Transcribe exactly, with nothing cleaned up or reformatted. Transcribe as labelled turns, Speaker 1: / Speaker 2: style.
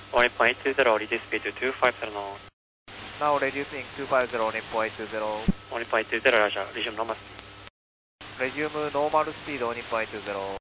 Speaker 1: one point two zero, reduce speed to two five zero knots.
Speaker 2: Now reducing two five zero, one point two zero.
Speaker 1: one point two zero, Roger. Resume normal.
Speaker 2: Resume normal speed one point two zero.